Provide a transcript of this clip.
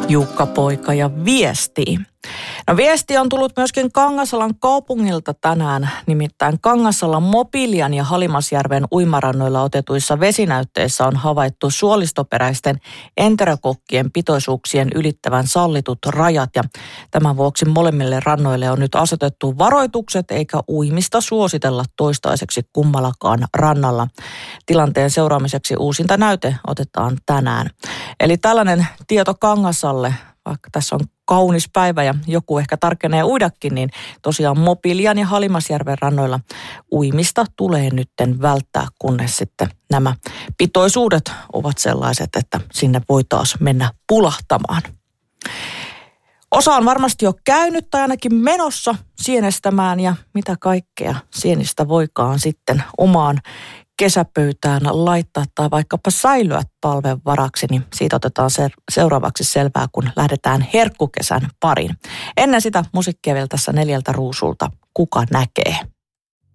Jukka-poika ja viestii. No viesti on tullut myöskin Kangasalan kaupungilta tänään, nimittäin Kangasalan Mobilian ja Halimasjärven uimarannoilla otetuissa vesinäytteissä on havaittu suolistoperäisten enterokokkien pitoisuuksien ylittävän sallitut rajat ja tämän vuoksi molemmille rannoille on nyt asetettu varoitukset eikä uimista suositella toistaiseksi kummallakaan rannalla. Tilanteen seuraamiseksi uusinta näyte otetaan tänään. Eli tällainen tieto Kangasalle, vaikka tässä on kaunis päivä ja joku ehkä tarkenee uidakin, niin tosiaan Mobilian ja Halimasjärven rannoilla uimista tulee nytten välttää, kunnes sitten nämä pitoisuudet ovat sellaiset, että sinne voi taas mennä pulahtamaan. Osa on varmasti jo käynyt tai ainakin menossa sienestämään ja mitä kaikkea sienistä voikaan sitten omaan kesäpöytään laittaa tai vaikkapa säilyä talven varaksi, niin siitä otetaan seuraavaksi selvää, kun lähdetään herkkukesän pariin. Ennen sitä musiikkia vielä tässä 4 ruusulta. Kuka näkee?